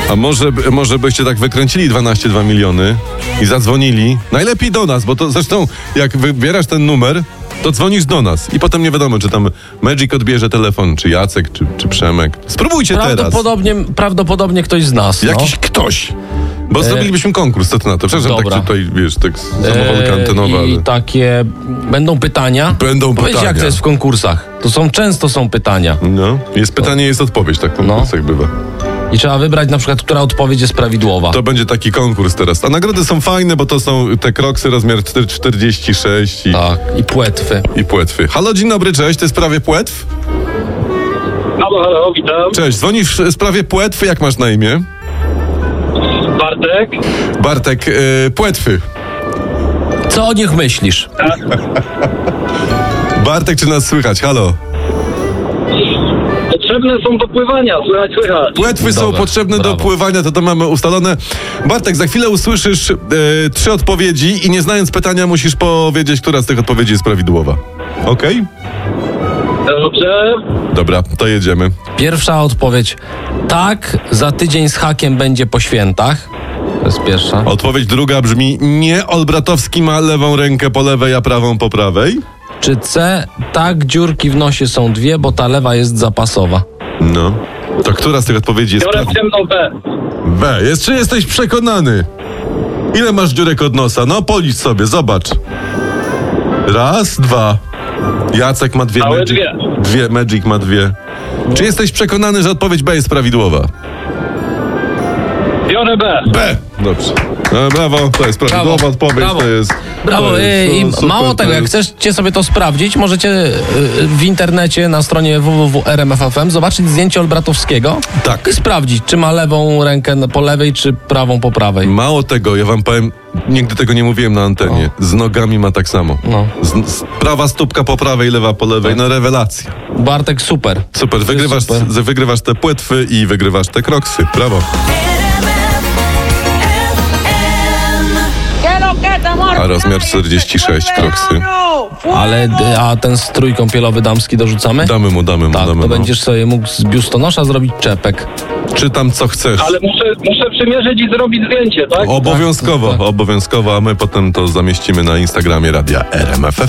A może byście tak wykręcili 12,2 miliony i zadzwonili? Najlepiej do nas, bo to zresztą jak wybierasz ten numer, to dzwonisz do nas i potem nie wiadomo, czy tam Magic odbierze telefon, czy Jacek, czy Przemek. Spróbujcie teraz. Prawdopodobnie ktoś z nas. Jakiś ktoś. Bo zrobilibyśmy konkurs, co ty na to? Przepraszam, Dobra. tak tutaj, wiesz, tak zamowalka antenowa. I Ale... takie będą pytania. Będą Powiedz, pytania. jak to jest w konkursach. Często są pytania. No, jest pytanie, jest odpowiedź, tak w konkursach bywa. I trzeba wybrać na przykład, która odpowiedź jest prawidłowa. To będzie taki konkurs teraz. A nagrody są fajne, bo to są te kroksy rozmiar 46 i... Tak, i płetwy. I płetwy. Halo, dzień dobry, cześć, to jest sprawie płetw? Halo, witam. Cześć, dzwonisz w sprawie płetwy, jak masz na imię? Bartek. Bartek, płetwy. Co o nich myślisz? Bartek, czy nas słychać? Halo. Potrzebne są do pływania, słychać. Płetwy są Dobra, potrzebne brawo. do pływania, to mamy ustalone. Bartek, za chwilę usłyszysz 3 odpowiedzi i nie znając pytania musisz powiedzieć, która z tych odpowiedzi jest prawidłowa. Okej? Dobrze. Dobra, to jedziemy. Pierwsza odpowiedź. Tak, za tydzień z hakiem będzie po świętach. To jest pierwsza. Odpowiedź druga brzmi: nie, Olbratowski ma lewą rękę po lewej, a prawą po prawej. Czy C? Tak, dziurki w nosie są 2, bo ta lewa jest zapasowa. No. To która z tych odpowiedzi jest Biorę prawidłowa? ciemną B. B. Czy jesteś przekonany? Ile masz dziurek od nosa? No, policz sobie, zobacz. 1, 2. Jacek ma 2. Całe Magic. dwie. Magic ma 2. Czy jesteś przekonany, że odpowiedź B jest prawidłowa? Biorę B. B. Dobrze. No, brawo, to jest prawidłowa Brawo, odpowiedź. brawo. To jest. Brawo, to jest, i super, mało to tego, jak jest- chcecie sobie to sprawdzić, możecie w internecie na stronie www.rmf.fm zobaczyć zdjęcie Olbratowskiego Tak. i sprawdzić, czy ma lewą rękę po lewej, czy prawą po prawej. Mało tego, ja wam powiem, nigdy tego nie mówiłem na antenie. Z nogami ma tak samo. No. Prawa stópka po prawej, lewa po lewej. No rewelacja. Bartek, super. Super, jest super. wygrywasz te płetwy i wygrywasz te kroksy. Brawo. A rozmiar 46 kroksy. A ten strój kąpielowy damski dorzucamy? Damy mu. Tak, damy, to no. będziesz sobie mógł z biustonosza zrobić czepek. Czytam co chcesz. Ale muszę przymierzyć i zrobić zdjęcie, tak? Obowiązkowo, Tak. obowiązkowo, a my potem to zamieścimy na Instagramie Radia RMF.